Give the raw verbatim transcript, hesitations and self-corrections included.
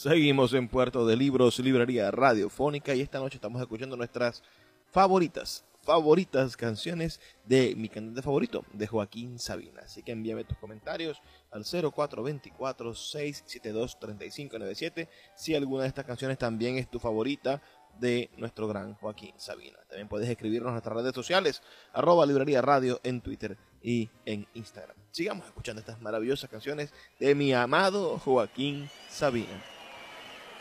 Seguimos en Puerto de Libros, librería radiofónica, y esta noche estamos escuchando nuestras favoritas, favoritas canciones de mi cantante favorito, de Joaquín Sabina. Así que envíame tus comentarios al cero cuatro dos cuatro, seis siete dos, tres cinco nueve siete si alguna de estas canciones también es tu favorita de nuestro gran Joaquín Sabina. También puedes escribirnos en nuestras redes sociales, arroba librería radio en Twitter y en Instagram. Sigamos escuchando estas maravillosas canciones de mi amado Joaquín Sabina.